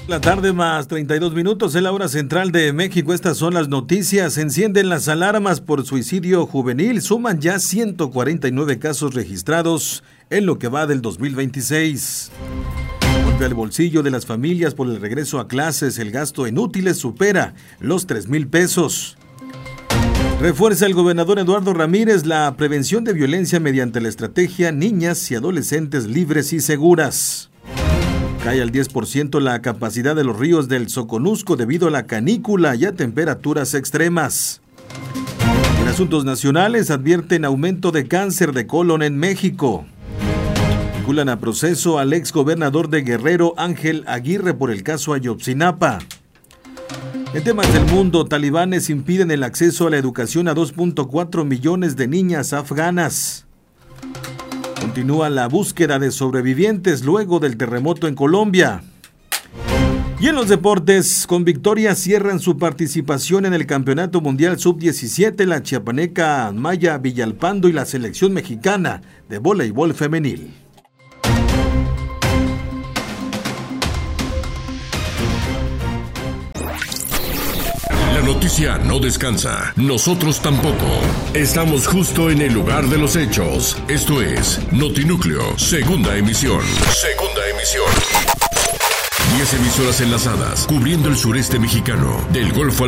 La tarde más 32 minutos en la hora central de México. Estas son las noticias. Se encienden las alarmas por suicidio juvenil. Suman ya 149 casos registrados en lo que va del 2026. Golpe al bolsillo de las familias por el regreso a clases. El gasto en útiles supera los 3,000 pesos. Refuerza el gobernador Eduardo Ramírez la prevención de violencia mediante la estrategia Niñas y Adolescentes Libres y Seguras. Cae al 10% la capacidad de los ríos del Soconusco debido a la canícula y a temperaturas extremas. En asuntos nacionales advierten aumento de cáncer de colon en México. Vinculan a proceso al exgobernador de Guerrero, Ángel Aguirre, por el caso Ayotzinapa. En temas del mundo, talibanes impiden el acceso a la educación a 2.4 millones de niñas afganas. Continúa la búsqueda de sobrevivientes luego del terremoto en Colombia. Y en los deportes, con victoria cierran su participación en el Campeonato Mundial Sub-17 la chiapaneca Maya Villalpando y la selección mexicana de voleibol femenil. La noticia no descansa, nosotros tampoco. Estamos justo en el lugar de los hechos. Esto es Notinúcleo, segunda emisión. 10 emisoras enlazadas, cubriendo el sureste mexicano, del Golfo al